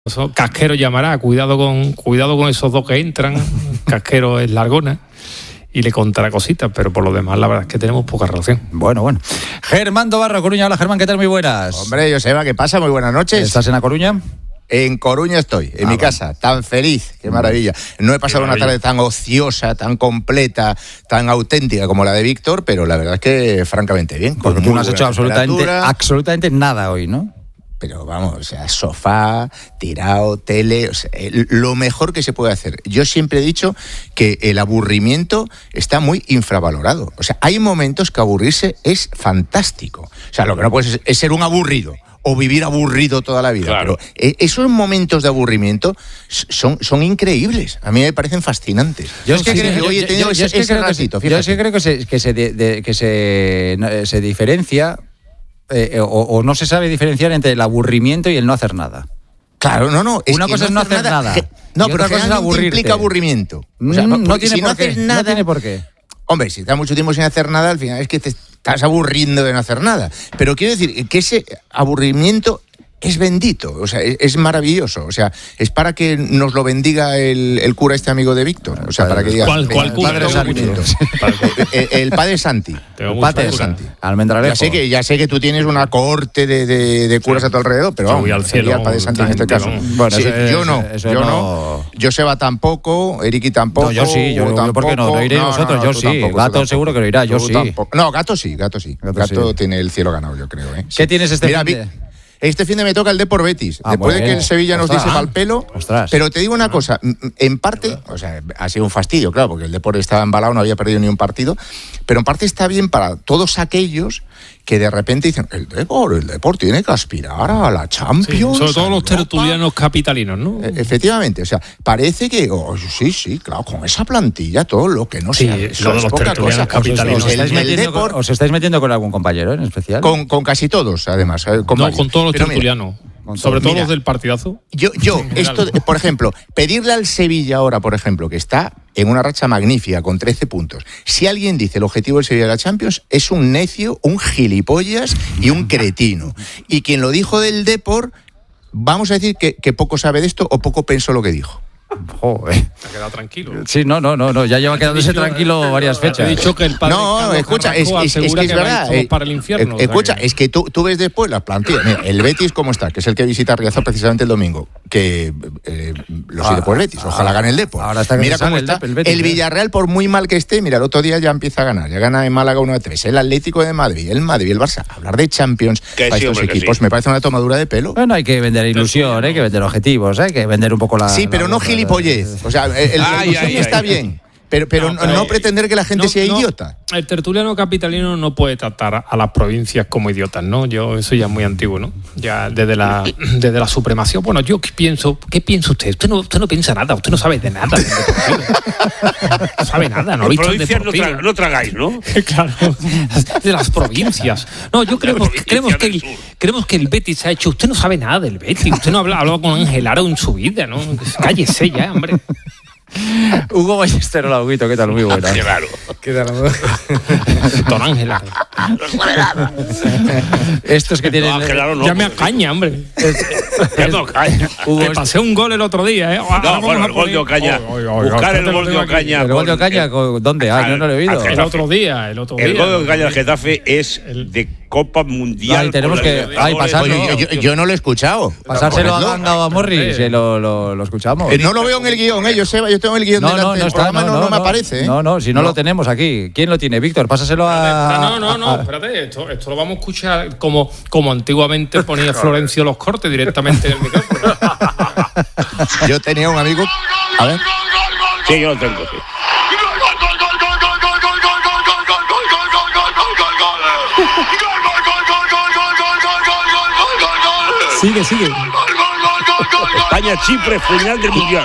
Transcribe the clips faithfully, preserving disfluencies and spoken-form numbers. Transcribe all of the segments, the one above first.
Casquero llamará, cuidado con cuidado con esos dos que entran. Casquero es largona y le contará cositas, pero por lo demás la verdad es que tenemos poca relación. Bueno, bueno. Germán Dobarro, Coruña. Hola, Germán, ¿qué tal? Muy buenas. Hombre, Joseba, ¿qué pasa? Muy buenas noches. ¿Estás en La Coruña? En Coruña estoy, en ah, mi bueno. casa, tan feliz, qué maravilla. No he pasado una tarde tan ociosa, tan completa, tan auténtica como la de Víctor, pero la verdad es que francamente bien. Porque tú no has hecho absolutamente, absolutamente nada hoy, ¿no? Pero vamos, o sea, sofá, tirado, tele, o sea, lo mejor que se puede hacer. Yo siempre he dicho que el aburrimiento está muy infravalorado. O sea, hay momentos que aburrirse es fantástico. O sea, lo que no puedes es, es ser un aburrido o vivir aburrido toda la vida. Claro. Pero esos momentos de aburrimiento son, son increíbles. A mí me parecen fascinantes. Yo es que creo, yo, hoy he tenido ese, ese ratito, yo es que creo que se, que se, de, de, que se, se diferencia eh, o, o no se sabe diferenciar entre el aburrimiento y el no hacer nada. Claro, no, no. Es Una cosa no es no hacer nada. nada. No, pero generalmente implica aburrimiento. O sea, no, no tiene si por no qué. haces nada, no tiene por qué. Hombre, si estás mucho tiempo sin hacer nada, al final es que te estás aburriendo de no hacer nada. Pero quiero decir que ese aburrimiento es bendito, o sea, es, es maravilloso. O sea, es para que nos lo bendiga el, el cura este amigo de Víctor. O sea, para que diga... ¿Cuál, cuál cura? Padre aburrimiento. el, el padre Santi. El padre Santi. Almendralejo. Ya sé que, ya sé que tú tienes una cohorte de, de, de curas sí. a tu alrededor, pero vamos, voy al cielo, al padre Santi en este caso. Bueno, sí, eso, yo no, eso yo no... no. Joseba tampoco, Eriki tampoco. No, yo sí, yo, yo ¿por qué no? No iréis vosotros, no, no, yo sí. Tampoco, Gato seguro que lo irá, yo sí. Tampoco. No, Gato sí, Gato sí. Gato, Gato sí. tiene el cielo ganado, yo creo. ¿eh? ¿Qué sí. tienes este Mira, fin de...? Este fin de me toca el Depor Betis. Ah, Después bueno. de que el Sevilla nos Ostras. dice mal pelo. Ostras. Pero te digo una cosa, en parte, o sea, ha sido un fastidio, claro, porque el Depor estaba embalado, no había perdido ni un partido, pero en parte está bien para todos aquellos que de repente dicen, el Depor, el Depor tiene que aspirar a la Champions. Sí, sobre todo los tertulianos capitalinos, ¿no? E- efectivamente, o sea, parece que, oh, sí, sí, claro, con esa plantilla, todo lo que no sí, sea, eso es los poca cosa. Capitalinos. ¿Os, estáis el, el Depor, ¿Os estáis metiendo con algún compañero en especial? Con, con casi todos, además. Con no, varios. con todos los Pero tertulianos. Mira, sobre todo mira, los del partidazo. Yo, yo esto, por ejemplo, pedirle al Sevilla ahora, por ejemplo, que está en una racha magnífica con trece puntos. Si alguien dice el objetivo del Sevilla de la Champions, es un necio, un gilipollas y un cretino. Y quien lo dijo del Depor, vamos a decir que, que poco sabe de esto o poco pensó lo que dijo. Joder. Se ha quedado tranquilo. Sí, no, no, no, no. Ya lleva quedándose tranquilo varias fechas. He dicho que el padre No, Carlos escucha, es, es, es que es verdad. Eh, para el infierno, eh, escucha, o sea que... es que tú, tú ves después las plantillas. Mira, el Betis, ¿cómo está? Que es el que visita Riazor precisamente el domingo. Que eh, lo sigue por el Betis. Ojalá gane el Depor. Ahora está mira cómo está. El, Betis, el Villarreal, por muy mal que esté, mira, el otro día ya empieza a ganar. Ya gana en Málaga uno a tres. El Atlético de Madrid, el Madrid, el Barça. Hablar de Champions para sí, estos hombre, equipos sí. me parece una tomadura de pelo. Bueno, hay que vender ilusión, hay que vender objetivos, hay que vender un poco la... Sí, pero la, no la, gilipollez. O sea, el, el, ay, ilusión ay, está ay, bien. Pero, pero no, no, no pretender que la gente no, sea no, idiota. El tertuliano capitalino no puede tratar a las provincias como idiotas, ¿no? Yo eso ya es muy antiguo, ¿no? Ya desde la desde la supremacía. Bueno, yo qué pienso, ¿qué piensa usted? Usted no, usted no piensa nada, usted no sabe de nada. No sabe nada, no ha visto el deportivo. No, tra- no tragáis, ¿no? Claro, de las provincias. No, yo creemos, creemos que el, creemos que el Betis se ha hecho. Usted no sabe nada del Betis. Usted no ha hablado, hablado con Ángel Aro en su vida, ¿no? Cállese ya, hombre. Hugo Ballester, hola, Huguito, ¿qué tal? Muy buena. Qué raro. ¿Qué tal? Don Ángel. No sabe nada. Estos que tienen... No, Ángel Aro no. Ya me acaña, hombre. Ya no caña. Hugo, me pasé un gol el otro día, ¿eh? Ahora no, bueno, el gol de Ocaña. Oh, oh, oh, Buscar el gol de Ocaña. ¿El gol de Ocaña? ¿Dónde? Ah, yo no lo he oído. El otro día, el otro día. El gol de Ocaña del Getafe es de Copa Mundial. Ay, tenemos que... Ay, pasarlo. Oye, yo, yo, yo no lo he escuchado. Pasárselo a Ganga o a Morris, eh, lo, lo, lo escuchamos. Eh, no lo veo en el guión, eh, yo, sé, yo tengo el guión no, delante no, no del está, programa, no, no, no, no me aparece. ¿eh? No, no, si no, no lo tenemos aquí. ¿Quién lo tiene? Víctor, pásaselo a... No, no, no, no, espérate, esto, esto lo vamos a escuchar como, como antiguamente ponía Florencio los cortes directamente en el micrófono. Yo tenía un amigo... A ver. Sí, yo lo tengo, sí. Sigue, sigue. España-Chipre, final del Mundial.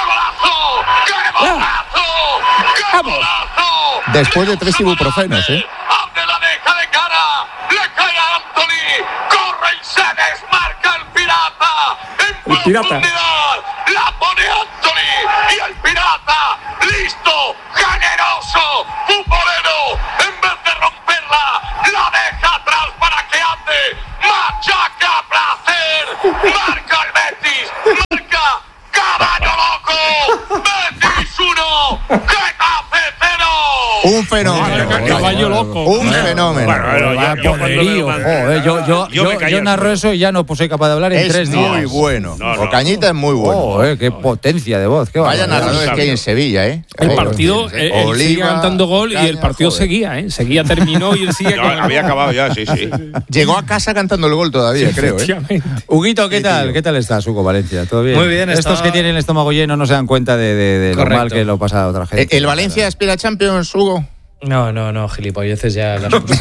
¡Ah! ¡Vamos! Después de tres ibuprofenos, ¿eh? Abre la deja de cara, le cae a Anthony, corre y se desmarca el pirata. El pirata. Mundial, la pone Anthony y el pirata, listo, generoso, futbolero, en vez de romperla, la deja atrás para que ande, machaca placer, marca el Betis. Un fenómeno. Caballo loco. Un fenómeno. Bueno, bueno, Vaya yo- yo cuando poderío, veo- joder, yo, yo, Yo yo, me yo, caía narro solo. eso y ya no pues soy capaz de hablar en Es tres días. muy bueno. No, no. Ocañita es muy bueno. Joder, qué potencia de voz. Qué Vaya barbaridad. narradores que hay en Sevilla, ¿eh? El Ahí lo partido, tienes, él, ¿eh? él Oliva, seguía cantando gol y el Caña, partido joder. seguía, ¿eh? Seguía, terminó y él sigue. No, había acabado ya, sí, sí. Llegó a casa cantando el gol todavía, creo, ¿eh? Efectivamente. Huguito, ¿qué Sí, tal? tío. ¿Qué tal estás, Hugo Valencia? ¿Todo bien? Muy bien, Estos estaba- que tienen el estómago lleno no se dan cuenta de, de, de lo Correcto. mal que lo pasa otra gente. ¿El Valencia aspira a Champions, Hugo? No, no, no, gilipolleces ya las hemos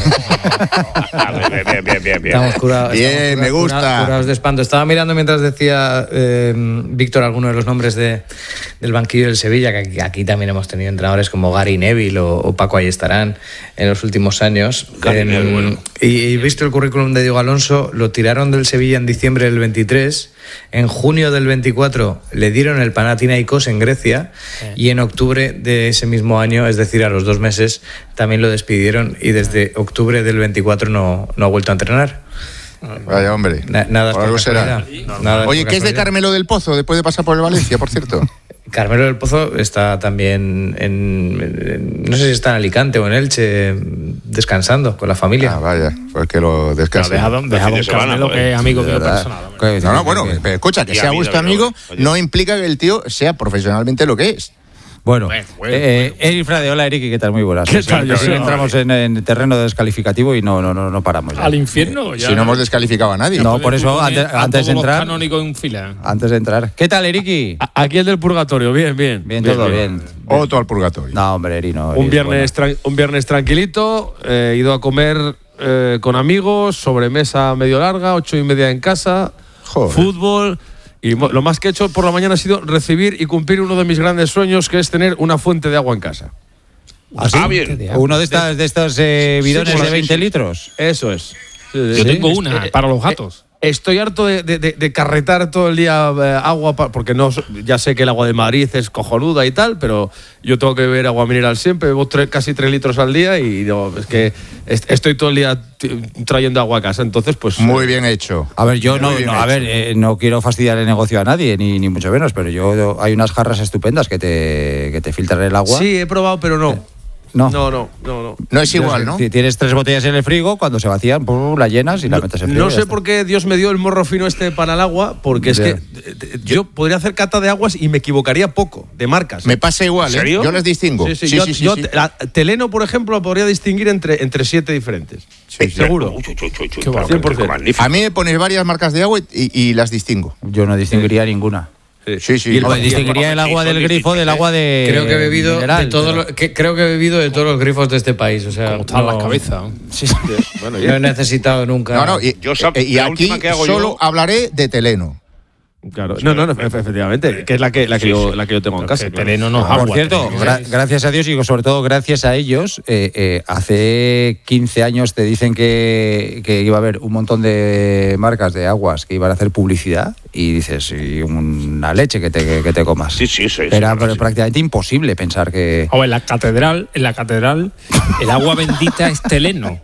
Ah, bien, bien, bien, bien, bien. Estamos curados. Bien, estamos me cura- gusta. Curados de espanto. Estaba mirando mientras decía eh, Víctor algunos de los nombres de, del banquillo del Sevilla, que aquí, aquí también hemos tenido entrenadores como Gary Neville o, o Paco Ayestarán en los últimos años. Gary Eh, Neville, bueno. y, y visto el currículum de Diego Alonso, lo tiraron del Sevilla en diciembre del veintitrés. En junio del veinticuatro le dieron el Panathinaikos en Grecia y en octubre de ese mismo año, es decir, a los dos meses, también lo despidieron y desde octubre del veinticuatro no, no ha vuelto a entrenar. Vaya, hombre. Na- nada es Por por algo será. casualidad. Nada es Oye, por ¿qué es de casualidad. Carmelo del Pozo después de pasar por el Valencia, por cierto? Carmelo del Pozo está también en, en- no sé si está en Alicante o en Elche, descansando con la familia. Ah, vaya, pues que lo Pero descanse. deja, deja fin a de Don semana, Carmelo, joder. que es amigo De mío verdad. personal. hombre. ¿Qué- No, no, qué- bueno, qué- pero escucha, que Y a sea mí vuestro también, amigo oye. no implica que el tío sea profesionalmente lo que es. Bueno, Bueno, bueno, eh, Eric Frade, hola Eric, ¿qué tal? Muy buenas. ¿Qué tal? Sí, Yo sí, soy- entramos en, en terreno descalificativo y no, no, no, no paramos. ya. Al infierno. Ya Si no hemos descalificado a nadie. No, por eso, Poner antes, a antes de todos los entrar, canónicos en fila. antes de entrar. ¿Qué tal, Eriki? A- Aquí el del purgatorio, bien, bien. Bien, todo bien. Otro al purgatorio. No, hombre, Eri, no. Un Eri, viernes, tran- un viernes tranquilito, eh, he ido a comer eh, con amigos, sobremesa medio larga, ocho y media en casa, Joder. fútbol. Y mo- lo más que he hecho por la mañana ha sido recibir y cumplir uno de mis grandes sueños, que es tener una fuente de agua en casa. ¿Ah, sí? Ah, bien. Uno de estas de estos eh, bidones sí, de sí, veinte sí. litros. Eso es. Sí, Yo sí. tengo Est- una eh, para los gatos. Estoy harto de, de- de- de carretar todo el día eh, agua, pa- porque no so- ya sé que el agua de Madrid es cojonuda y tal, pero yo tengo que beber agua mineral siempre, bebo tre- casi tres litros al día y no, es que est- estoy todo el día t- trayendo agua a casa, entonces pues... Muy bien hecho. A ver, yo Muy no, bien no, a hecho. ver, eh, no quiero fastidiar el negocio a nadie, ni, ni mucho menos, pero yo, yo- hay unas jarras estupendas que te, que te filtran el agua. Sí, he probado, pero no. No. No, no, no, no. No es igual, ¿no? Si tienes tres botellas en el frigo, cuando se vacían, pum, la llenas y la metes en frío. No y ya sé está. por qué Dios me dio el morro fino este para el agua, porque es Ya. que eh, eh, yo podría hacer cata de aguas y me equivocaría poco, de marcas. Me pasa igual, ¿En ¿eh? serio? Yo las distingo. Sí, sí, Sí, yo, sí, sí, yo sí. te- la- Teleno, por ejemplo, podría distinguir entre, entre siete diferentes. Sí, seguro. Uy, uy, uy, uy, uy, Qué pero bueno. qué- cien por qué ciento. magnífico. A mí me pones varias marcas de agua y, y las distingo. Yo no distinguiría ninguna. Sí, sí. Y el- Hombre, y el- distinguiría el agua sí, del son grifo del agua de. Creo que he bebido mineral, de todos pero- los, que, creo que he bebido de todos los grifos de este país, o sea, Como están no, las cabezas. Sí. Bueno, no ya- he necesitado nunca. No, no, y, Yo sab- eh, y la aquí última que hago solo yo- hablaré de Teleno. claro. No, no, no, efe- efectivamente, que es la que, la que, Sí, yo, sí. la que yo tengo en casa. Que claro. Teleno no es Por agua. cierto, Teleno gra- es- gracias a Dios y sobre todo gracias a ellos, eh, eh, hace quince años te dicen que, que iba a haber un montón de marcas de aguas que iban a hacer publicidad y dices, y una leche que te, que, que te comas. Sí, sí, sí, Era sí, sí. prácticamente imposible pensar que... O en la catedral, en la catedral, el agua bendita es Teleno.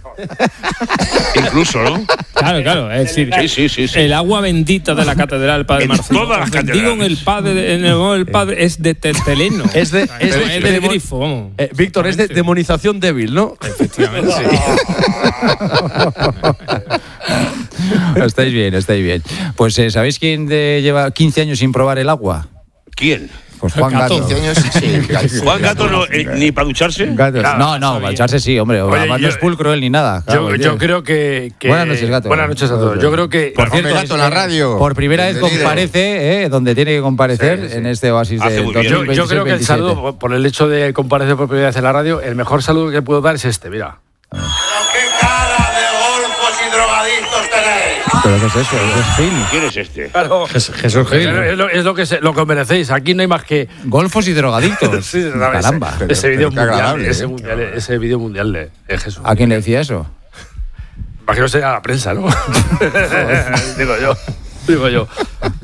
Incluso, ¿no? Claro, claro, es decir, Sí, sí, sí, sí. el agua bendita de la catedral Padre En Marcelo. todas las Os bendigo en el catedrales. padre, en el nombre del padre es de te- Teleno. Es de, es Pero de- es de del demo- grifo, vamos. eh, Víctor, es de demonización débil, ¿no? Efectivamente. estáis bien, estáis bien. Pues eh, ¿sabéis quién de- lleva quince años sin probar el agua? ¿Quién? Pues Juan Gato. quince años, sí. Juan Gato no, eh, ni para ducharse. Gato. No, no, marcharse sí, hombre. Además no yo- es pulcro él ni nada. Yo, Claro, yo tío. creo que, que- Buenas noches, Gato. Buenas noches a todos. Yo creo que. Por Hombre, cierto, Gato en la radio. por primera vez Bienvenido. comparece, ¿eh? donde tiene que comparecer, Sí, sí. en este oasis Hace del muy bien. yo, dos mil yo creo que el veintiséis veintisiete. saludo, por el hecho de comparecer por primera vez en la radio, el mejor saludo que puedo dar es este, mira. Pero qué cara de golfos y drogadictos tenéis. ¿Pero qué es eso? ¿Eso es Gil? ¿Quién es este? Claro. Jesús Gil. Es lo, es lo que, se- lo que merecéis. Aquí no hay más que. Golfos y drogadictos. Sí, ¿sabes? Caramba. Pero- ese vídeo pero qué mundial, agradable, ese, ¿eh? mundial, ese vídeo mundial de, de Jesús. ¿A quién le decía eso? Imagino que sea la prensa, ¿no? Digo yo. Digo yo.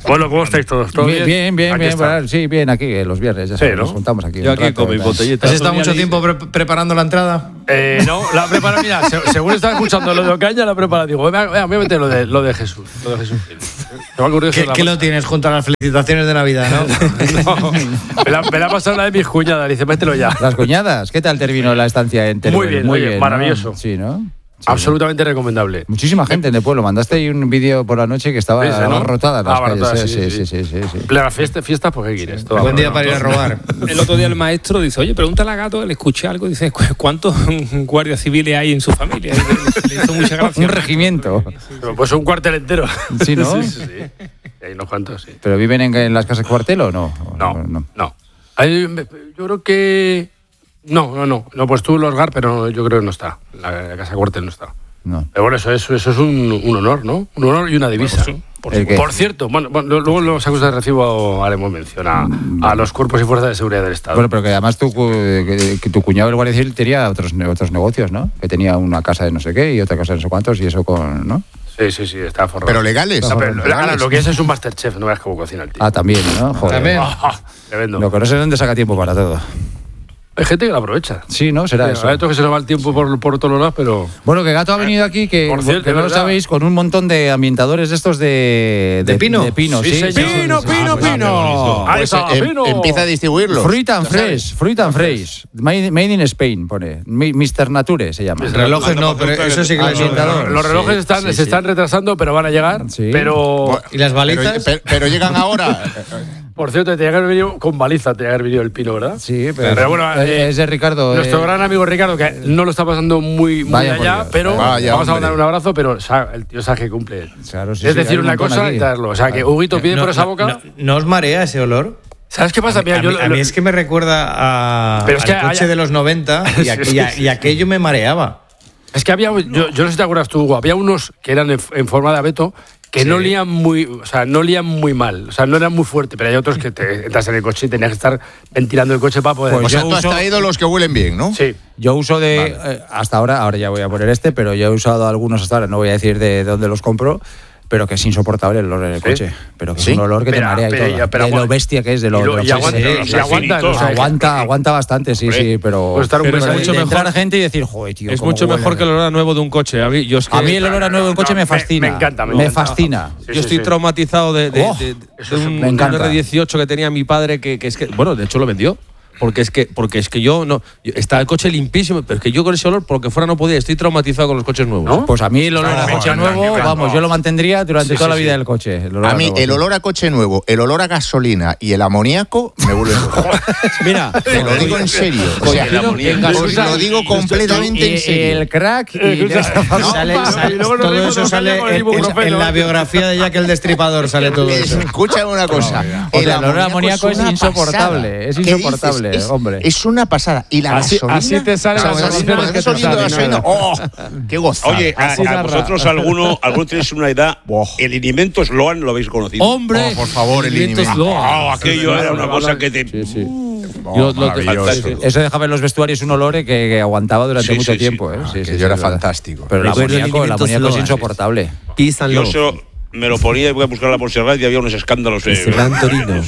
Bueno, ¿cómo estáis todos? ¿Todo Bien, bien, bien, Aquí bien, está. bueno, sí, bien, aquí eh, los viernes, ya Sí, sabes, ¿no? nos juntamos aquí. Yo un aquí rato, con mis tal. botellitas. ¿Has estado mucho tiempo pre- preparando la entrada? Eh, no, la prepara, mira, se- según estaba escuchando lo de Ocaña, la prepara, digo, venga, venga, voy a meter lo de, lo de Jesús. Lo de Jesús. Me ha ocurrido ¿Qué, eso, qué la- lo tienes junto a las felicitaciones de Navidad, no? No, me la, me la ha pasado una de mis cuñadas, dice, mételo ya. Las cuñadas, ¿qué tal terminó la estancia en Teruel? Muy bien, oye, ¿no? maravilloso. Sí, ¿no? Sí, Absolutamente recomendable. muchísima gente en el pueblo. Mandaste ahí un vídeo por la noche que estaba ¿Ves, no? abarrotada en las Abarrotada, calles. sí, Sí, sí, sí, sí, sí, sí. Plena fiesta, fiesta, pues ¿qué quieres? Todo Buen día bueno, para ir a todo. robar. El otro día el maestro dice, oye, pregúntale a Gato, le escuché algo, dice, "¿Cu- ¿cuántos guardias civiles hay en su familia? Y le hizo mucha gracia. Un regimiento. Pero, pues un cuartel entero. Sí, ¿no? sí, sí, sí. Y hay unos cuantos, sí. ¿Pero viven en, en las casas cuartel o no? No, no. Hay- yo creo que... No, no, no. No, pues tú, Losgar, pero yo creo que no está. La, la casa cuartel no está. No. Pero bueno, eso, eso, eso es un, un honor, ¿no? Un honor y una divisa. Bueno, sí, por ¿El qué? Por cierto, bueno, bueno, luego en los actos de recibo haremos mención a, a los cuerpos y fuerzas de seguridad del Estado. Bueno, pero que además tu, cu- que- que tu cuñado, el guardia civil, tenía otros, ne- otros negocios, ¿no? Que tenía una casa de no sé qué y otra casa de no sé cuántos y eso con... ¿no? Sí, sí, sí, está forrado. Pero legales. No, pero, legales. ahora, lo que es es un Masterchef, no veas cómo cocina el tío. Ah, también, ¿no? Joder. También. Ah, tremendo. Lo que no sé dónde saca tiempo para todo. Hay gente que lo aprovecha. Sí, ¿no? Será eso. Hay otros que se nos va el tiempo por, por todos lados, pero... Bueno, que Gato ha venido aquí, que, Por cierto, que no es lo verdad. sabéis, con un montón de ambientadores de estos de... ¿De pino? De pino, sí. Sí, señor. ¡Pino, pino, pino! Ahí Pues, está, em- Pino. empieza a distribuirlos. Fruit and Ya sabes. Fresh, Fruit and Fresh. Made, made in Spain, pone. Mi- mister Nature se llama. Relojes no, pero eso sí que les Ambientador. Los relojes Sí, están, sí, se sí. están retrasando, pero van a llegar. Sí. Pero, ¿Y las balizas? Pero, pero- pero llegan ahora. por cierto, tenía que haber venido con baliza, tenía que haber venido el Pino, ¿verdad? Sí, pero, Pero bueno, eh, es de Ricardo. Nuestro eh, gran amigo Ricardo, que no lo está pasando muy, muy Vaya por allá, Dios. pero Vaya, vamos a hombre. mandar un abrazo, pero sa- el tío sabe que cumple. Claro, sí, es sí, hay decir, un una montón cosa aquí. y darlo. O sea, que Huguito pide No, por esa no, boca. no, ¿no os marea ese olor? ¿Sabes qué pasa? A mí, Mira, a yo mí- lo- a mí lo- es que me recuerda a, Pero es al que coche hay- de los noventa y, Sí, aqu- sí, y a- sí. y aquello me mareaba. Es que había, yo, yo no sé si te acuerdas tú, Hugo, había unos que eran en, en forma de abeto que no lían muy, o sea, no lían muy mal, o sea, no eran muy fuertes, pero hay otros que te entras en el coche y tenías que estar ventilando el coche para poder. Pues O sea, yo tú has uso- traído los que huelen bien, ¿no? sí. Yo uso de. eh, hasta ahora, ahora ya voy a poner este, pero yo he usado algunos hasta ahora, no voy a decir de dónde los compro, pero que es insoportable el olor en el ¿Sí? coche. Pero que ¿Sí? es un olor que Pero- te marea y pero- todo. pero de lo aguanta. bestia que es, de lo, Y lo- de lo y que aguanta, es. y Sí, sí, aguanta, sí. o sea, aguanta, aguanta bastante, sí, sí, pero. Puede estar un pero mes ahí. mucho De entrar mejor- gente y decir, joder, tío. Es cómo mucho huele". mejor que el olor a nuevo de un coche. A mí, yo es que, A mí el olor a nuevo en coche No, me me- fascina. me encanta, me Me encanta. fascina. Sí, yo sí, estoy sí. traumatizado de, de, Oh, de- de eso es- un, me encanta. un R dieciocho que tenía mi padre, que, que es que, bueno, de hecho lo vendió. Porque es que, porque es que yo no. yo- está el coche limpísimo, pero es que yo con ese olor, por lo que fuera, no podía. Estoy traumatizado con los coches nuevos. ¿No? Pues a mí el olor a No, coche no, no, nuevo, no, vamos, no. yo lo mantendría durante Sí, toda sí, la vida sí. del coche. El olor A mí nuevo, el sí. olor a coche nuevo, el olor a gasolina y el amoníaco me vuelven loco. Mira, Te lo digo en serio. O sea, os lo digo completamente en Y- y serio. el crack y Sale- sale- y luego nos todo reímos eso de sale Ocaña con el en, en- ibuprofeno, en la ¿eh? biografía de Jack el Destripador, sale todo eso. Escúchame una cosa. O sea, el olor a amoníaco es una insoportable, pasada. es ¿Qué dices? insoportable, Es- hombre. Es una pasada. Y la Así- gasolina. así te salen las cuando- soluciones cuando que estás te oliendo salen, gasolina, nada. ¡oh! ¡Qué gozada! Oye, a, Así a narra. vosotros alguno, alguno tenéis una edad. Buah. El Alimentos Loan lo habéis conocido. hombre. Oh, por favor, el Alimentos Alimentos Loa. Oh, aquello era una cosa que te. Sí, sí. Oh, Yo lo- maravilloso. sí, sí. Eso dejaba en los vestuarios un olor que, que aguantaba durante Sí, mucho sí, sí. tiempo. ¿eh? Ah, Sí, que sí, yo sí, era es verdad. fantástico. Pero el Recuerdo amoníaco, el alimentos amoníaco es Loa. insoportable. Peace and Yo love. eso me lo ponía y voy a buscar la Montserrat y había unos escándalos. eh, Serán Torino.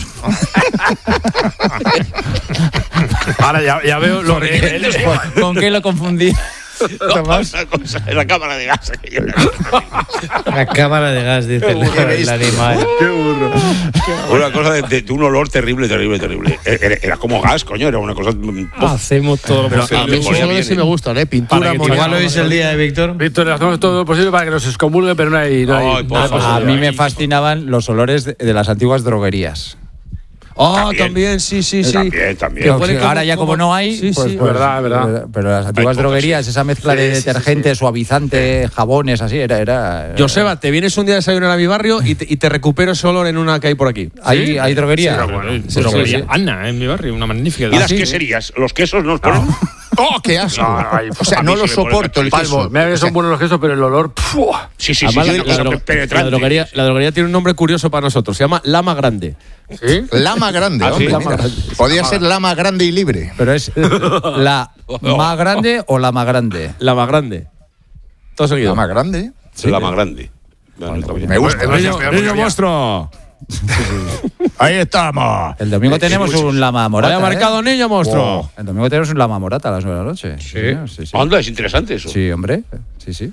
Ahora ya, ya veo lo que. el- el- ¿Con qué lo confundí? Tomás. Una cosa, en la cámara de gas. aquello. La cámara de gas, dice el, el animal. Una cosa de, de- de un olor terrible, terrible, terrible. Era, era como gas, coño, era una cosa. Hacemos todo lo Pero posible. A mí me esos ponía olores bien, sí me gustan, ¿eh? Pintura, Para que amoníaco. Igual hoy es el día de Víctor. Víctor, hacemos todo lo posible para que nos excomulgue, pero no hay. No hay Ay, por nada favor. A posible. mí me fascinaban los olores de, de las antiguas droguerías. Ah, También. también, sí, sí, sí. También, también. Que Porque huele como- ahora ya como no hay, Sí, pues, sí. pues, verdad, verdad. pero- Pero las antiguas pocas, droguerías, esa mezcla de Sí, sí, sí, detergente, suavizante, jabones, así, era... era Joseba, te vienes un día a desayunar a mi barrio y te, y te recupero ese olor en una que hay por aquí. ¿Hay, ¿Hay droguería? Pero bueno, Sí, pues sí, droguería sí. Ana, en mi barrio, una magnífica. ¿Y las Sí. queserías? ¿Los quesos nos ponen? ¡Oh, qué asco! No, no, hay- O sea, a no mí lo se me pone soporto el Palmo, queso. mira que O sea, son buenos los quesos, pero el olor. ¡pua! Sí, sí, sí. Además, sí, la, cosa la dro- penetrante. la droguería, la droguería tiene un nombre curioso para nosotros. Se llama Lama Grande. ¿Sí? Lama grande, Ah, sí, hombre. lama mira. grande. Podría ser lama grande y libre. ¿Pero es la más grande o la más grande? Lama Grande. Todo seguido. Lama grande. La más grande. Me gusta. Niño, niño vuestro. Ahí estamos. El domingo tenemos un Lama Morata. ¿Vaya marcado, ¿eh? niño, monstruo? Oh, el domingo tenemos un Lama Morata a las nueve de la noche. Sí. señor, sí, sí. Anda, es interesante eso. Sí, hombre. Sí, sí.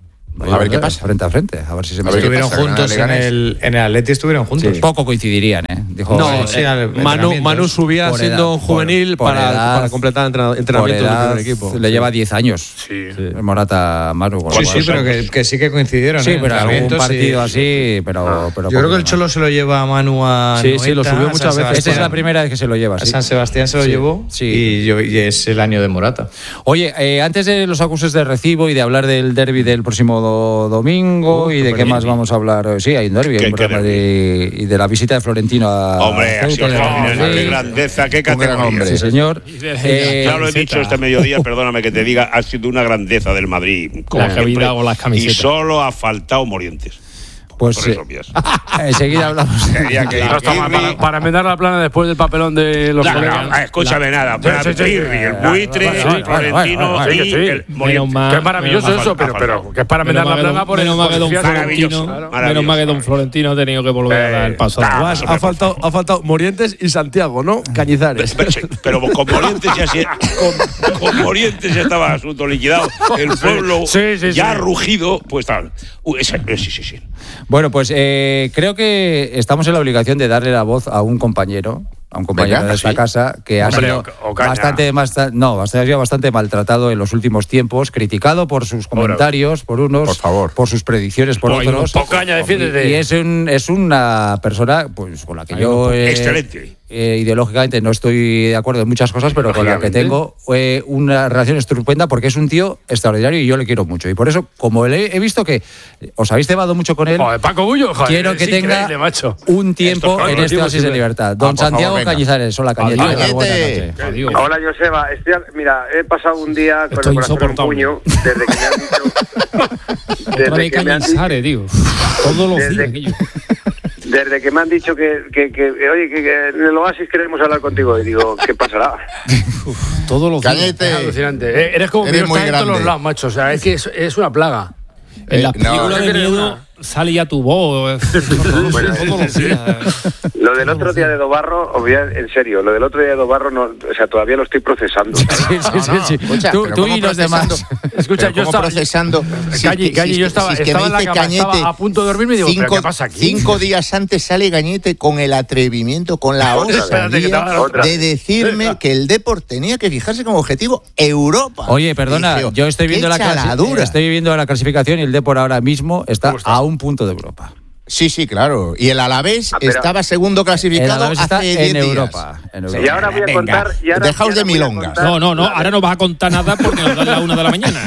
A ver qué pasa. Frente a frente. A ver si se me A ver qué Estuvieron pasa, juntos en Leganés. el, en el Atleti, estuvieron juntos. Sí. Poco coincidirían, ¿eh? Dijo, No, eh, sí, al- Manu, entrenamientos. Manu subía Por siendo edad, juvenil por- por para, edad, para completar entrena- por entrenamientos del edad, primer equipo. le lleva diez años. Sí. El Morata Manu. con Sí, lo sí, cual- pero que, que sí que coincidieron. Sí, ¿eh? pero algún Entrenamientos y- partido así, pero, pero Yo creo que el poquito Cholo más. se lo lleva a Manu a Sí, sí, lo Noeta, subió a muchas San veces. Esta es la Sebastián. primera vez que se lo lleva. A Sí. San Sebastián se lo Sí, llevó sí. Y, yo- y es el año de Morata. Oye, eh, antes de los acuses de recibo y de hablar del derbi del próximo do- domingo Uh, y de qué más vamos a hablar, eh, sí, hay un derbi, ¿Qué- un qué Real derbi? Madrid, y de la visita de Florentino a Hombre, así Ceuta, es, de la oh, Real qué Madrid. grandeza, qué Un gran categoría. hombre. Sí, señor. Eh, Ya lo he dicho este mediodía, perdóname que te diga, ha sido una grandeza del Madrid. como La que siempre, había o las y camisetas. solo ha faltado Morientes. pues Por eh, eso, vías. enseguida hablamos. Quería que No está mal, para, para enmendar la plana después del papelón de los No, no, colegas. ah, escúchame nada. Sí, sí, sí. Pirri, el buitre, Sí, el bueno, Florentino bueno, bueno, y sí, sí. el Menos Morientes. mal. Que es maravilloso menos eso, mal, pero, ha pero faltado. que es para Menos enmendar la mal que plana don- por el menos mal que don confianza. Florentino, Maravilloso, menos mal que don maravilloso. Florentino ha tenido que volver a dar el paso. Eh, atrás. Ha faltado, ha faltado Morientes y Santiago, ¿no? Cañizares. Pero, sí, pero con Morientes ya se- con, con Morientes ya estaba el asunto liquidado. El pueblo Sí, sí, ya sí. rugido, pues tal. Uy, esa- sí, sí, sí. Bueno, pues eh, creo que estamos en la obligación de darle la voz a un compañero, a un compañero Venga, de esta sí. casa que ha Hombre, sido o- Ocaña. bastante, basta- no, ha sido bastante maltratado en los últimos tiempos, criticado por sus comentarios, por unos, Por favor. por sus predicciones, por Ay, otros. Ocaña, defiéndete. Y es, un, es una persona pues con la que yo eh, Excelente. eh, ideológicamente no estoy de acuerdo en muchas cosas, pero con la que Lógicamente. tengo eh, una relación estupenda porque es un tío extraordinario y yo le quiero mucho. Y por eso, como le he visto que os habéis cebado mucho con él, Joder, Paco Bullo, joder, quiero es que tenga increíble, macho. un tiempo Estos en este motivos oasis de siempre. libertad. Don Ah, por favor, Santiago venga. Cañizares, hola Cañete. Adiós. buenas Cañete. noches. Adiós. Hola, Joseba. Estoy, mira, he pasado un día con Estoy el corazón en un insoportable. puño desde que me han dicho. Otra desde, vez que me han dicho Cañizares, tío. Todos los Desde- días. aquello. desde que me han dicho que, que, que, oye, que, que en el Oasis queremos hablar contigo. Y digo, ¿qué pasará? Todos los días. Es Cañete. alucinante. Eh, Eres como Eres que muy estás en todos grande. los lados, macho. O sea, es que es, es una plaga. En las Eh, no, películas no de quiero miedo una. sale ya tu voz. Bueno, Todos los días. Lo del otro día de Dobarro, os voy a- en serio, lo del otro día de Dobarro, no, o sea, todavía lo estoy procesando. Sí, sí, sí, sí. Escucha, Tú, pero tú ¿cómo y los demás. procesando? Escucha, Pero yo ¿cómo estaba- procesando. Si Cañi, es que- Cañi, si yo es estaba, que- si es que estaba en la me dice cama, estaba Cañete, a punto de dormirme y digo, ¿pero cinco, qué pasa aquí? cinco días antes sale Gañete con el atrevimiento, con la Espérate, que te va a dar osadía otra. de decirme que el Depor tenía que fijarse como objetivo Europa. Oye, perdona, Dije, yo estoy qué viendo, la clasi- chaladura. estoy viendo la clasificación y el Depor ahora mismo está, ¿Cómo está? a un punto de Europa. Sí, sí, claro. Y el Alavés Ah, pero- estaba segundo El clasificado Alavés está hace diez en días. Europa. en Europa. Y ahora voy a Venga, contar. Y ahora, dejaos y de ahora voy a milongas. contar No, no, no. la- Ahora no vas a contar nada porque nos dan la una de la mañana.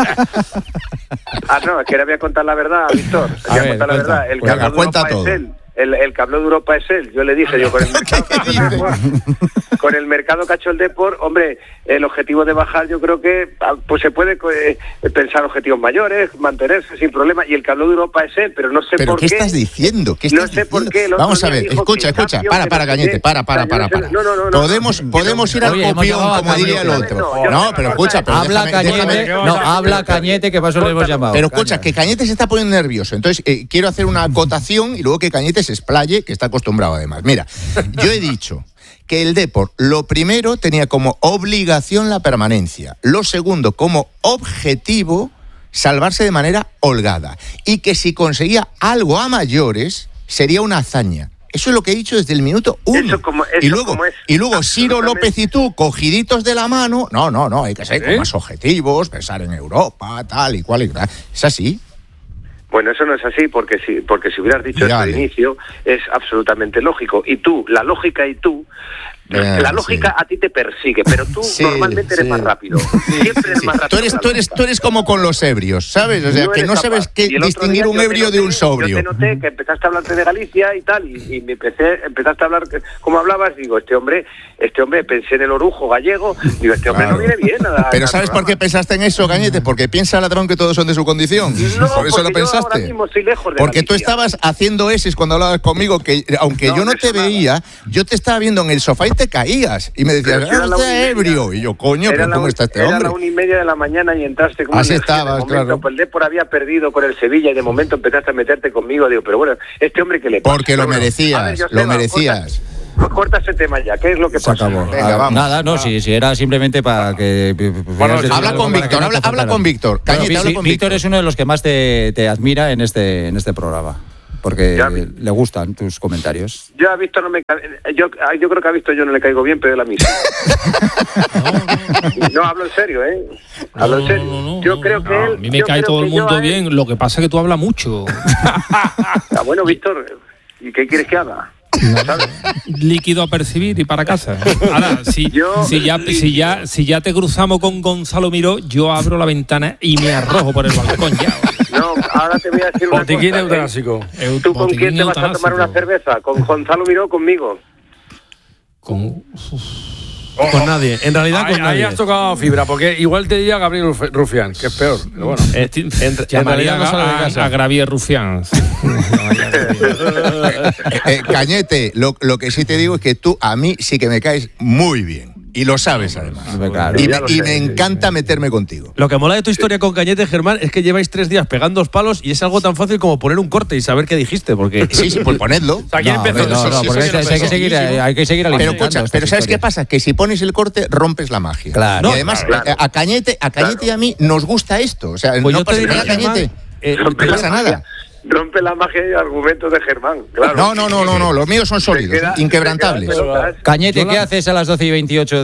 Ah, no, es que ahora voy a contar la verdad, Víctor. Voy A a, ver, contar la cuenta. verdad. El que Venga, habló de cuenta Europa todo. es él. El, el que habló de Europa es él. Yo le dije, yo con el mercado, ¿Qué dice? con el mercado que ha hecho el Depor, hombre, el objetivo de bajar, yo creo que ah, pues se puede eh, pensar objetivos mayores, mantenerse sin problema. Y el que habló de Europa es él, pero no sé ¿Pero por qué qué. estás diciendo? ¿Qué No estás sé por diciendo? qué el otro Vamos a día ver, dijo escucha, que escucha, Champions, para, que para, no sé Cañete, qué. para, O para, sea, yo para, no sé- para. no, no, no, no. Podemos, podemos ir al Oye, hemos copión, llamado a como diría el Cañete. otro. No, yo No, no pero sé. escucha, pero Habla déjame- Cañete, déjame- no, habla Cañete, que para eso le hemos llamado. Pero escucha, Caña. que Cañete se está poniendo nervioso. Entonces, eh, quiero hacer una acotación y luego que Cañete se explaye, que está acostumbrado además. Mira, yo he dicho que el Depor, lo primero, tenía como obligación la permanencia. Lo segundo, como objetivo, salvarse de manera holgada. Y que si conseguía algo a mayores, sería una hazaña. Eso es lo que he dicho desde el minuto uno. Eso como- eso y luego, como es y luego Ciro absolutamente- López y tú, cogiditos de la mano. No, no, no, hay que ser con ¿Eh? más objetivos, pensar en Europa, tal y cual y tal. Es así. Bueno, eso no es así, porque si, porque si hubieras dicho Ya, esto de vale. inicio, es absolutamente lógico. Y tú, la lógica y tú, Eh, la lógica sí. a ti te persigue, pero tú Sí, normalmente eres sí. más rápido. Siempre eres Sí. más rápido. Tú eres, tú, eres, tú eres como con los ebrios, ¿sabes? O sea, No que eres no capaz. sabes qué Y el otro distinguir día un yo te ebrio de noté- un sobrio. Yo te noté que empezaste a hablar de Galicia y tal, y, y me empecé, empezaste a hablar, que- como hablabas, digo, este hombre, este hombre, pensé en el orujo gallego, digo, este hombre Claro. no viene bien. a- Pero al ¿sabes por qué programa. pensaste en eso, Gañete? Porque piensa ladrón que todos son de su condición. No, por eso lo porque yo ahora pensaste. mismo estoy lejos de Porque tú Galicia. estabas haciendo eses cuando hablabas conmigo, que aunque No, yo no de te eso nada. veía, yo te estaba viendo en el sofá y te caías y me decías, Pero si era la "Ah, una y está media. ebrio". Y yo, coño, Era pero la ¿cómo un- está este Era hombre? la una y media de la mañana y entraste con Así una energía. estabas, De momento, claro. pues el Depor había perdido con el Sevilla y de momento empezaste a meterte conmigo. Digo, pero bueno, este hombre que le pasa. Porque lo Pero bueno, merecías, a ver, lo Joseba, merecías. Corta, corta ese tema ya, ¿qué es lo que Se pasa? acabó. Venga, Ah, vamos. Nada, no, si, si era simplemente para que. Bueno, Habla con Víctor, habla, habla con Víctor. Bueno, Cañete, Vi- habla Vi- con Víctor Víctor. es uno de los que más te, te admira en este, en este programa. Porque Ya vi. le gustan tus comentarios. Yo a Víctor no me ca- yo, yo creo que a Víctor yo no le caigo bien, pero él a mí sí. No, hablo en serio, ¿eh? Hablo en serio. No, no, no, yo no, creo no. que él... A mí me yo cae creo todo el que yo mundo a él- bien. Lo que pasa es que tú hablas mucho. Ah, bueno, Víctor, ¿y qué quieres que haga? ¿Sabes? Líquido a percibir y para casa. Ahora, si, Yo- si, ya, si, ya, si ya te cruzamos con Gonzalo Miró, yo abro la ventana y me arrojo por el balcón ya. No, ahora te voy a decir una Botiquín cosa. ¿eh? eutanásico. Eu- ¿Tú con botiquín quién te vas a tomar eutanásico. una cerveza? ¿Con Gonzalo Miró o conmigo? Con, Con nadie. En realidad, Ahí, con ahí nadie. has tocado fibra, porque igual te diría Gabriel Ruf- Rufián, que es peor. Pero bueno. Eh, en, en llamaría realidad no sale de a, casa. a Gravier Rufián. Sí. Eh, Cañete, lo, lo que sí te digo es que tú a mí sí que me caes muy bien. Y lo sabes, además. Claro. Y me, Ya lo y sé, me sí, encanta meterme contigo. Lo que mola de tu historia con Cañete, Germán, es que lleváis tres días pegando dos palos y es algo tan fácil como poner un corte y saber qué dijiste. Porque Sí, sí, pues ponedlo. O sea, ¿quién No, empezó? hombre, no, Sí, no, sí, porque sí, hay, sí, hay que sí, seguir, sí. hay que seguir Pero alimentando escucha, estas pero ¿sabes qué historias. pasa? Que si pones el corte, rompes la magia. Claro. Y además, Claro. eh, a Cañete, a Cañete y a mí nos gusta esto. O sea, Pues no yo te pasa diría, nada, Cañete. Germán, eh, No pasa nada. Rompe la magia y argumentos de Germán, claro. No, no, no, no, no, los míos son Se sólidos, queda- inquebrantables. se queda pelotas. Cañete, Yo la- ¿qué haces a las doce y veintiocho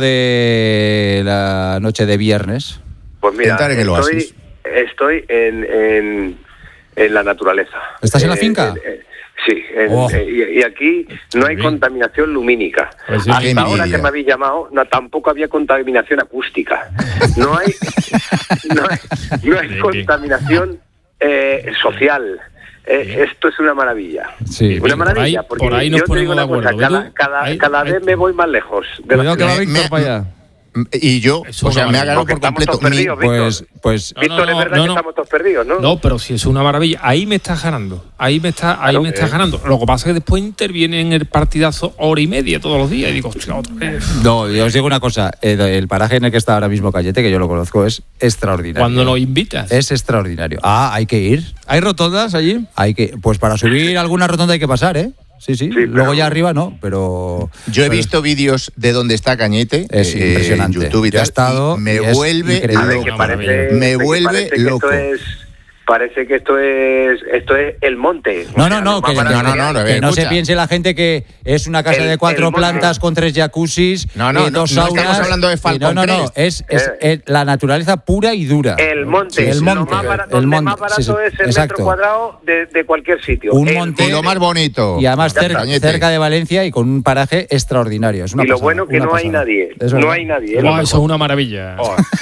de la noche de viernes? Pues mira, Entrar en el estoy, oasis. estoy en, en, en la naturaleza. ¿Estás en la Eh, finca? eh, eh, sí, en- Oh. eh, y, y aquí no hay bien. contaminación lumínica. Pues sí, Hasta qué ahora envidia. que me habéis llamado, no, tampoco había contaminación acústica. No hay, no hay, no hay Bien, bien. contaminación eh, social. Eh, esto es una maravilla. Sí. Una Por maravilla, ahí- porque por ahí nos yo te digo ponemos de una cosa, acuerdo, cada, ¿ves tú? cada, Ahí- cada ahí- vez me voy más lejos de la Cuidado que va ciudad. Víctor Me- para allá. Y yo, Es o sea, una me ha ganado Porque por estamos completo. todos mi- perdidos, Víctor. Pues, pues No, Víctor, no, es verdad no, que no. estamos todos perdidos, ¿no? No, pero si es una maravilla, ahí me estás ganando. Ahí me está, ahí Claro, me estás eh. ganando. Lo que pasa es que después interviene en el partidazo hora y media todos los días y digo, hostia, otra vez. no, yo os digo una cosa, el, el paraje en el que está ahora mismo Cañete, que yo lo conozco, es extraordinario. Cuando nos invitas. Es extraordinario. Ah, hay que ir. ¿Hay rotondas allí? Hay que, pues para subir alguna rotonda hay que pasar, ¿eh? Sí, sí. pero- Luego ya arriba no, pero. Yo he pero visto vídeos de donde está Cañete Es eh, impresionante. en YouTube y Yo he tal, estado y me y es vuelve increíble. A ver, loco. que parece, Me que vuelve parece que loco. Esto es, parece que esto es esto es el monte. O No, sea, no, no, lo que, más que- no, no, barato no, no, que no escucha. se piense la gente que es una casa El- de cuatro el monte. plantas con tres jacuzzis, No, no, eh, dos no, no saunas. estamos hablando de y Falcon No, no, no, Crest. es, es, Eh. es la naturaleza pura y dura. El monte, Sí, el lo monte, más barato, el donde monte, más barato sí, sí, es el exacto. metro cuadrado de, de cualquier sitio. Un El monte- Y lo más bonito. Y además Ya, cer- Cañete. cerca de Valencia y con un paraje extraordinario. Es una Y lo pasada, bueno que una no hay pasada. nadie. Es No verdad. hay nadie. es Buah, lo eso es mejor. una maravilla.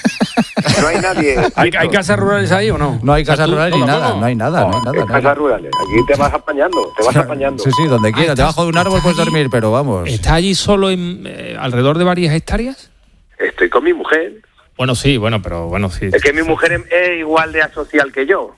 No hay nadie. ¿Hay, ¿Hay casas rurales ahí o no? No hay casas tú- rurales ni no, nada, tampoco. no hay nada, no hay nada. En no hay casas nada. rurales. Aquí te vas apañando, te vas apañando. Sí, sí, donde quieras. estás- Debajo de un árbol puedes dormir, pero vamos. ¿Estás allí solo en eh, alrededor de varias hectáreas? Estoy con mi mujer. Bueno, sí, bueno, pero bueno, sí. Es que mi mujer es- es igual de asocial que yo.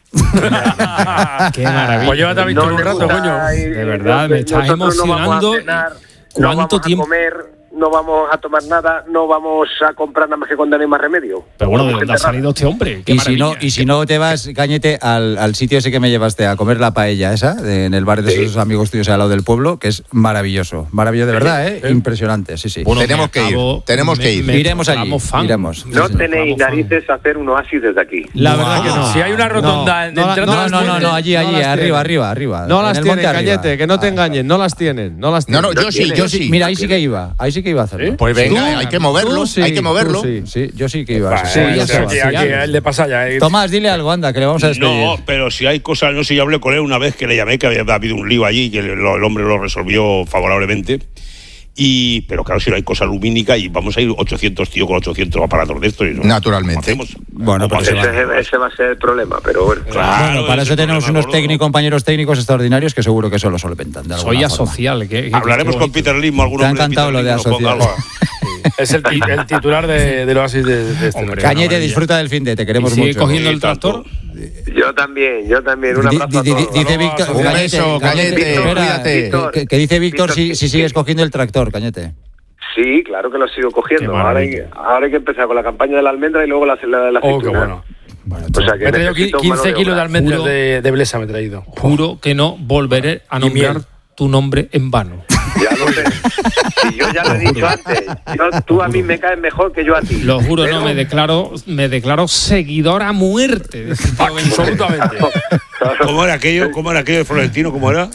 Qué maravilla. Pues llévate a Víctor No un le rato, gusta coño. ir- De verdad, me estás nosotros no vamos a emocionando. cenar, ¿Cuánto no vamos tiempo? a comer, no vamos a tomar nada, no vamos a comprar nada más que cuando no hay más remedio. Pero bueno, ¿de Vamos dónde a ha enterrar. salido este hombre? Qué Y si, no, maravilla. y si no te vas, Cañete, al, al sitio ese que me llevaste a comer la paella esa, de- en el bar de Sí. esos amigos tuyos al lado del pueblo, que es maravilloso. Maravilloso, de verdad, ¿eh? Impresionante, sí, sí. Bueno, Tenemos me que ir, acabo- tenemos que ir. Iremos allí, proclamo fan. iremos. No Sí, sí. tenéis narices a hacer un oasis desde aquí. La verdad que no. Si hay una rotonda No, no, entrando No, a las no, no, fuentes- no, allí, allí, No las arriba, tienen. arriba, arriba. No En las el tienen, monte arriba. Cañete, que no te Ah. engañen, no las tienen, no las No, tienen. no, yo sí, yo sí. Mira, ahí sí que iba, ahí sí que iba a hacerlo. Pues venga, Tú- hay que moverlo, tú sí, hay que moverlo. tú sí. Sí, yo sí que iba. Vale, sí, yo o sea, sí. aquí, aquí, el de pasalla. eh. Tomás, dile algo, anda, que le vamos a despedir. No, pero si hay cosas, no sé, yo hablé con él una vez que le llamé, que había habido un lío allí, que el, el hombre lo resolvió favorablemente. Y, pero claro, si no hay cosa lumínica y vamos a ir ochocientos tíos con ochocientos aparatos de estos. Y no, Naturalmente. ¿cómo hacemos? Bueno, ¿Cómo pero se hacemos? Ese, ese va a ser el problema, pero bueno. Claro, Bueno, para ese eso tenemos problema, unos gordo. técnicos, compañeros técnicos extraordinarios que seguro que eso lo solventan. de alguna Soy forma. asocial. que- que- Hablaremos qué con bonito. Peter Lim, algún Te ha hombre de encantado Peter lo de Lim que nos ponga asociar. algo. Es el, ti- el titular de, del oasis de, de este. Hombre, Cañete, maravilla. disfruta del fin de, te ¿Y queremos sigue mucho. cogiendo el Sí, tanto. tractor? Yo también, yo también. Un Di- abrazo a di- di- todos. Dice Vamos, Víctor, un Cañete, beso, Cañete, espera, cuídate. que- que, que dice Víctor Víctor, si, que- si sigues que- cogiendo el tractor, Cañete. Sí, claro que lo sigo cogiendo. Qué Ahora hay, maravilla. ahora hay que empezar con la campaña de la almendra y luego la, la de la Oh, qué aceituna. bueno. Bueno, O sea que Me he traído necesito quince mano de kilos de obra. almendras Juro. de, de Blesa, me he traído. Juro que no volveré a Y nombrar miel. tu nombre en vano. Ya lo sé. Si yo ya lo he dicho antes. Yo- tú a mí me caes mejor que yo a ti. Lo juro, Pero- no, me declaro, me declaro seguidor a muerte. de este tío Absolutamente. ¿Cómo era aquello? ¿Cómo era aquello de Florentino? ¿Cómo era?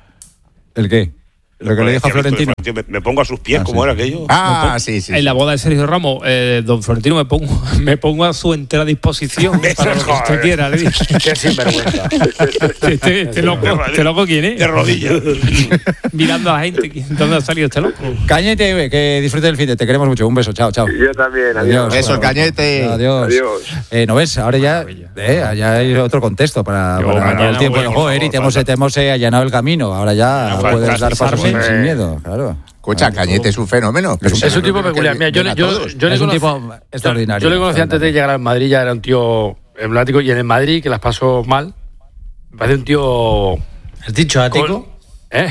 ¿El qué? Lo que le dijo a Decía Florentino. Víctor de Florentino, Me, me pongo a sus pies, Ah, ¿cómo sí. era aquello? Ah, sí, sí. En la boda de Sergio Ramos, eh, don Florentino, me pongo, me pongo a su entera disposición para lo que usted Joder. quiera. Le dije. Qué sinvergüenza. Este, este loco, este loco, ¿quién es? De rodillas. Mirando a la gente, ¿dónde ha salido este loco? Cañete, güey, que disfrute del fin de. Te queremos mucho. Un beso. Chao, chao. Yo también, adiós. Beso, el Cañete. Adiós. Adiós. Eh, ¿No ves? Ahora ya, Maravilla. eh, ya hay otro contexto para, Yo, para mañana el tiempo voy, de por joder y favor, te hemos, para- te hemos eh, allanado el camino. Ahora ya Para puedes dar pasos sin, casarme. sin miedo. Claro. Escucha, Cañete es un fenómeno. pero Es un tipo fenómeno peculiar. que Mira, yo, ven le- a yo, todos. yo le Es un conocí- tipo extraordinario. Yo le conocí antes de llegar a Madrid, ya era un tío emblemático. Y en el Madrid, que las pasó mal, me parece un tío. ¿Has dicho ático? con- ¿Eh?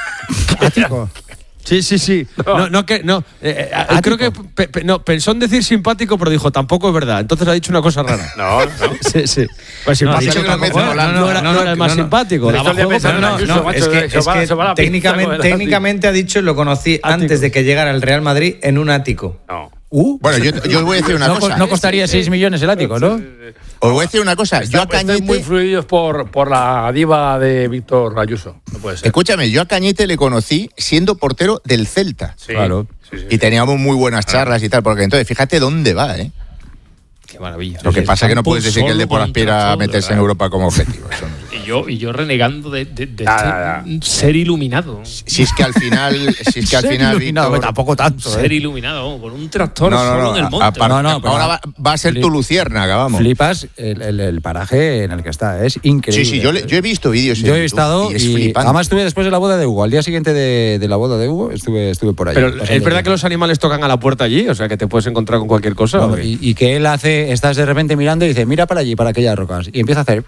Ático. Sí, sí, sí. No, no, que, no. eh, eh, creo que pe- pe- no, pensó en decir simpático, pero dijo tampoco es verdad. Entonces ha dicho una cosa rara. No, no. Sí, sí. Pues No, ha simpático dicho que lo tampoco, mezcla no, volando. no era, No, no no, era el más no, no. simpático. Pero Daba esto le juego, pesa pero a no, Ayuso, no. macho, es que, se es va- que se va la pinza técnicamente, con el ático. técnicamente ha dicho, lo conocí antes de que llegara al Real Madrid en un ático. No. Uh, Bueno, yo, yo os voy a decir una no, cosa. no costaría seis millones el ático, ¿no? Os voy a decir una cosa. Yo a Están muy Cañete. influidos por, por la diva de Víctor Ayuso. No puede ser. Escúchame, yo a Cañete le conocí siendo portero del Celta. Sí, Claro. sí, sí, Y teníamos muy buenas charlas y tal, porque entonces fíjate dónde va, ¿eh? Qué maravilla. Lo que pasa es que no puedes decir que el Solo Depor aspira a contra meterse todo, en Europa como objetivo. Eso no. Y yo, y yo renegando de, de, de Ya, este ser iluminado. Si es que al final, si es que al Ser final, iluminado, Víctor- tampoco tanto, Ser ¿eh? iluminado, con un tractor No, no, solo no, en el a- monte. aparte- No, no, pero- ahora va, va a ser tu luciérnaga, vamos. Flipas el, el- el paraje en el que está. Es increíble. Sí, sí, yo, le- yo he visto vídeos en Yo he YouTube estado y es y flipante. además estuve después de la boda de Hugo. Al día siguiente de, de la boda de Hugo estuve, estuve por allí. Pero pasando es verdad bien. que los animales tocan a la puerta allí, o sea que te puedes encontrar con cualquier cosa. Bueno, ¿o qué? y, y que él hace, estás de repente mirando y dice, mira para allí, para aquellas rocas. Y empieza a hacer.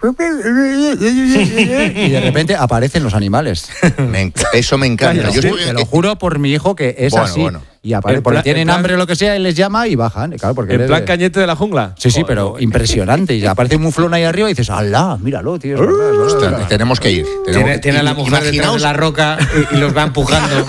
Y de repente aparecen los animales. Me enc- eso me encanta. Te lo Yo ju- estuve- te lo juro por mi hijo que es Bueno, así. bueno. Y apare- En porque plan- tienen en plan- hambre o lo que sea, él les llama y bajan. Claro, porque En él- plan Cañete de la jungla. Sí, sí, pero impresionante. Y aparece un muflón ahí arriba y dices, ¡alá! Míralo, tío. es verdad, es verdad, es Ostras, verdad". tenemos que ir. tenemos Tiene, que- tiene a la i- mujer detrás de imaginaos- la roca y, y los va empujando.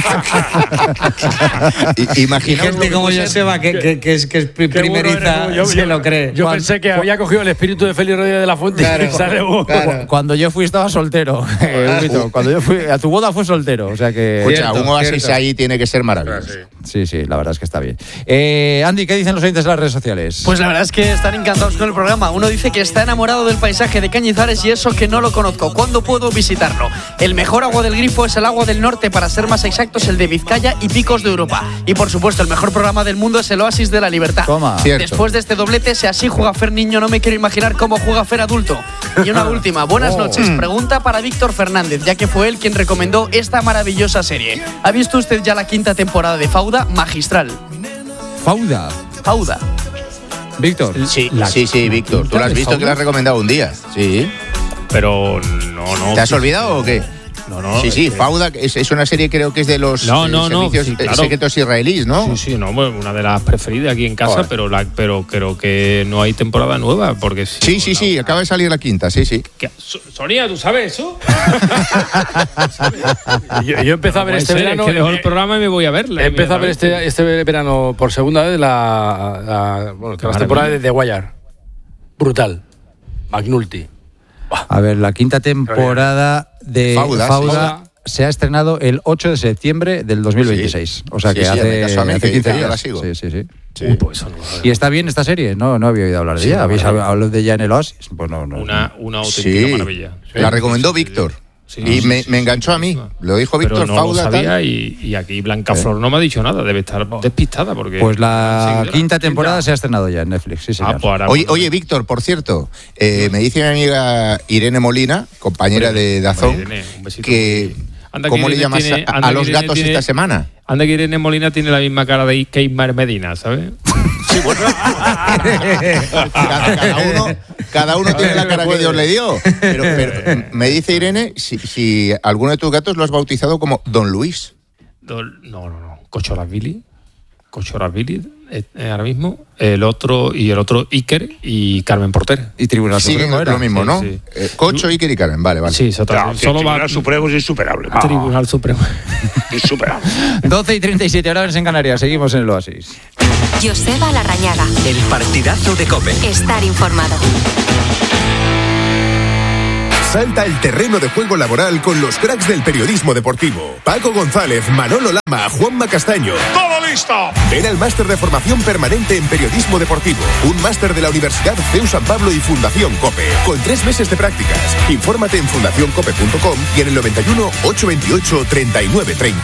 i- Y imaginaos lo gente que como puede ser- Joseba, que, que, que es, que es pri- Qué bueno primeriza, eres, yo- se yo- lo cree. Yo Juan- pensé que había cogido el espíritu de Félix Rodríguez de la Fuente Claro, y sale vos. claro. Cuando yo fui estaba soltero. eh, Huguito. Cuando yo fui a tu boda fue soltero, o sea que Escucha, Cierto, un oasis cierto. ahí tiene que ser maravilloso. sí, sí, la verdad es que está bien. Eh, Andy, ¿qué dicen los oyentes de las redes sociales? Pues la verdad es que están encantados con el programa. Uno dice que está enamorado del paisaje de Cañizares y eso que no lo conozco. ¿Cuándo puedo visitarlo? El mejor agua del grifo es el agua del norte, para ser más exactos, el de Vizcaya y Picos de Europa. Y por supuesto, el mejor programa del mundo es el Oasis de la Libertad. Toma. Cierto. Después de este doblete, si así juega Fer niño, no me quiero imaginar cómo juega Fer adulto. Y una última, buenas noches. Pregunta para Víctor Fernández, ya que fue él quien recomendó esta maravillosa serie. ¿Ha visto usted ya la quinta temporada de Fauda? Magistral. Fauda. Fauda. Víctor. Sí, sí, sí, Víctor. Tú lo has visto que lo has recomendado un día. Sí. Pero no, no. ¿Te has olvidado o qué? No, no. Sí, sí, es que- Fauda es, es una serie, creo que es de los No, eh, no, no, servicios sí, eh, claro. secretos israelíes, ¿no? Sí, sí, no, bueno, una de las preferidas aquí en casa, Joder. pero la, pero creo que no hay temporada nueva, porque si Sí, no, sí, la- sí, acaba de salir la quinta, sí, sí. ¿Qué? So- Sonia, ¿tú sabes eso? Yo, yo empecé a ver Puede este ser, verano. es que dejo eh, el programa y me voy a verla. Empecé a ver este, este verano por segunda vez la, la, bueno, la temporada de The Wire. Brutal. McNulty. A ver, la quinta temporada de Fauda, Fauda, sí. se ha estrenado el ocho de septiembre del dos mil veintiséis. O sea Sí, que sí, hace, hazme caso a mí, hace que- quince que yo la días. sigo. Sí, sí, sí. Sí. Uy, pues eso no lo sabía. ¿Y está bien esta serie? No, no había oído hablar de Sí, ella. no, ¿Habéis no. hablado de ella en el Oasis? Pues no, no. Una, una auténtica Sí, maravilla. la recomendó Sí, sí, sí. Víctor. Sí, y sí, me, sí, me sí, enganchó sí, a mí. sí. Lo dijo Pero Víctor no Fauda. lo sabía tal. y, y aquí Blanca Flor no me ha dicho nada. Debe estar despistada porque... Pues la Sí, quinta la- temporada se ha estrenado ya en Netflix, sí, señor. Ah, pues ahora- Oye, oye, Víctor, por cierto, eh, me dice mi amiga Irene Molina, compañera Hombre, de Dazón, Irene, un besito. que Anda que ¿cómo le Irene llamas tiene- a, a anda que los Irene gatos tiene- esta semana? Anda que Irene Molina tiene la misma cara de Keimar Medina, ¿sabes? Sí, bueno. cada, cada uno, cada uno tiene la cara que Dios le dio. Pero, pero me dice Irene si, si alguno de tus gatos lo has bautizado como Don Luis. no, no, no. Cochorazvili. Cochorazvili, eh, ahora mismo. El otro, y el otro Iker y Carmen Porter. Y Tribunal Siguen Supremo lo era. mismo, Sí, ¿no? sí. Eh, Cocho, Iker y Carmen, vale, vale. Sí, exactamente. Claro, que Solo el va Tribunal Supremo es insuperable. Tribunal Supremo. Insuperable. doce y treinta y siete horas en Canarias. Seguimos en el Oasis. Joseba Larrañaga. El partidazo de COPE. Estar informado. Salta al terreno de juego laboral con los cracks del periodismo deportivo. Paco González, Manolo Lama, Juanma Castaño. ¡Todo listo! Ven al máster de formación permanente en periodismo deportivo. Un máster de la Universidad C E U San Pablo y Fundación COPE. Con tres meses de prácticas. Infórmate en fundación cope punto com y en el noventa y uno, ochocientos veintiocho, treinta y nueve treinta.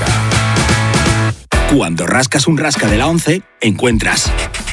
Cuando rascas un rasca de la once, encuentras...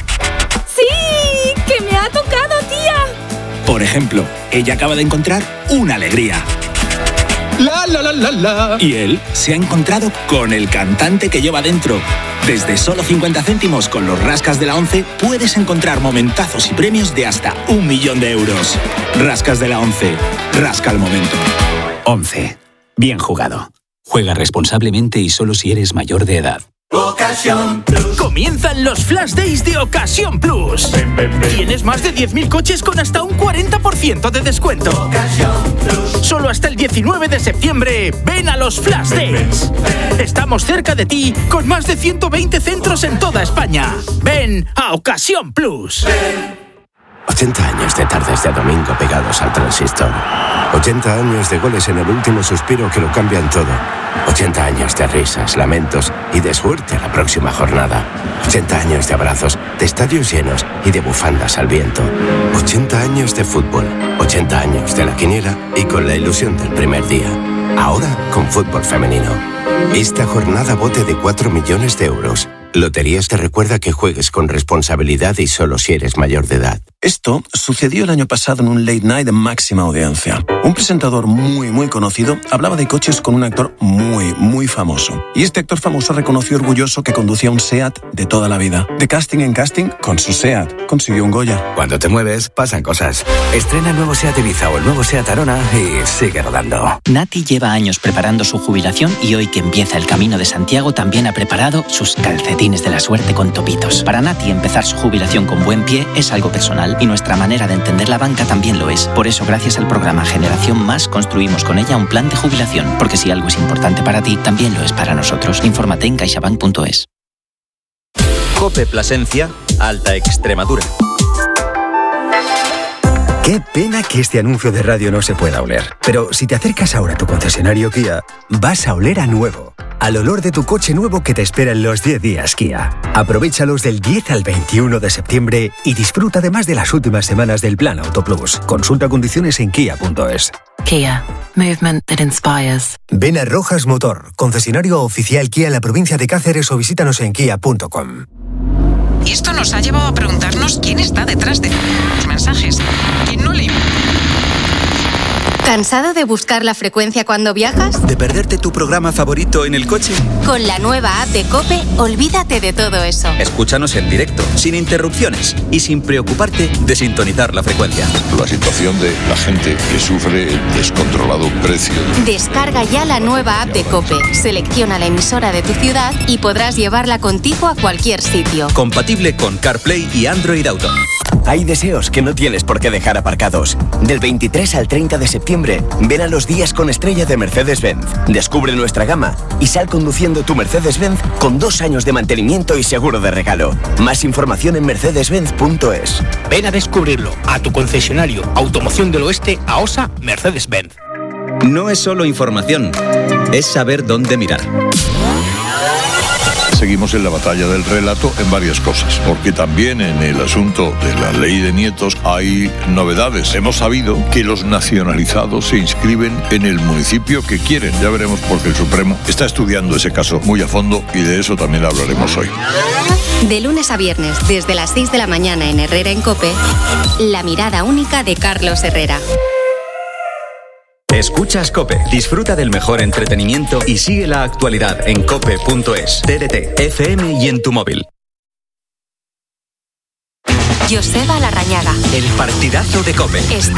¡Sí! ¡Que me ha tocado, tía! Por ejemplo, ella acaba de encontrar una alegría. La, la, la, la, la. Y él se ha encontrado con el cantante que lleva dentro. Desde solo cincuenta céntimos con los rascas de la once puedes encontrar momentazos y premios de hasta un millón de euros. Rascas de la once. Rasca el momento. once. Bien jugado. Juega responsablemente y solo si eres mayor de edad. Ocasión Plus. Comienzan los Flash Days de Ocasión Plus. Ven, ven, ven. Tienes más de diez mil coches con hasta un cuarenta por ciento de descuento. Ocasión Plus. Solo hasta el diecinueve de septiembre. Ven a los Flash Days. Ven, ven. Estamos cerca de ti con más de ciento veinte centros en toda España. Ven a Ocasión Plus. Ven. ochenta años de tardes de domingo pegados al transistor. ochenta años de goles en el último suspiro que lo cambian todo. ochenta años de risas, lamentos y de suerte a la próxima jornada. ochenta años de abrazos, de estadios llenos y de bufandas al viento. ochenta años de fútbol. ochenta años de la quiniela y con la ilusión del primer día. Ahora con fútbol femenino. Esta jornada bote de cuatro millones de euros. Loterías te recuerda que juegues con responsabilidad y solo si eres mayor de edad. Esto sucedió el año pasado en un late night de máxima audiencia. Un presentador muy, muy conocido hablaba de coches con un actor muy, muy famoso. Y este actor famoso reconoció orgulloso que conducía un SEAT de toda la vida. De casting en casting, con su SEAT consiguió un Goya. Cuando te mueves, pasan cosas. Estrena el nuevo SEAT Ibiza o el nuevo SEAT Arona y sigue rodando. Nati lleva años preparando su jubilación y hoy que empieza el Camino de Santiago también ha preparado sus calcetines de la suerte con topitos. Para Nati empezar su jubilación con buen pie es algo personal y nuestra manera de entender la banca también lo es. Por eso, gracias al programa Generación Más, construimos con ella un plan de jubilación. Porque si algo es importante para ti, también lo es para nosotros. Infórmate en caixabank punto es. COPE Plasencia, Alta Extremadura. Qué pena que este anuncio de radio no se pueda oler. Pero si te acercas ahora a tu concesionario Kia, vas a oler a nuevo. Al olor de tu coche nuevo que te espera en los diez días Kia. Aprovéchalos del diez al veintiuno de septiembre y disfruta además de las últimas semanas del Plan Auto Plus. Consulta condiciones en kia punto es. Kia. Movement that inspires. Ven a Rojas Motor, concesionario oficial Kia en la provincia de Cáceres o visítanos en kia punto com. Y esto nos ha llevado a preguntarnos quién está detrás de los mensajes. ¿Quién no le... ¿Cansado de buscar la frecuencia cuando viajas? ¿De perderte tu programa favorito en el coche? Con la nueva app de COPE, olvídate de todo eso. Escúchanos en directo, sin interrupciones y sin preocuparte de sintonizar la frecuencia. La situación de la gente que sufre el descontrolado precio. Descarga ya la nueva app de COPE, selecciona la emisora de tu ciudad y podrás llevarla contigo a cualquier sitio. Compatible con CarPlay y Android Auto. Hay deseos que no tienes por qué dejar aparcados. Del veintitrés al treinta de septiembre, ven a los días con estrella de Mercedes-Benz. Descubre nuestra gama y sal conduciendo tu Mercedes-Benz con dos años de mantenimiento y seguro de regalo. Más información en mercedes benz punto es. Ven a descubrirlo a tu concesionario Automoción del Oeste, AOSA Mercedes-Benz. No es solo información, es saber dónde mirar. Seguimos en la batalla del relato en varias cosas, porque también en el asunto de la ley de nietos hay novedades. Hemos sabido que los nacionalizados se inscriben en el municipio que quieren. Ya veremos porque el Supremo está estudiando ese caso muy a fondo y de eso también hablaremos hoy. De lunes a viernes, desde las seis de la mañana en Herrera en COPE, la mirada única de Carlos Herrera. Escuchas COPE, disfruta del mejor entretenimiento y sigue la actualidad en cope punto es, T D T, F M y en tu móvil. Joseba Larrañaga. El partidazo de COPE. Está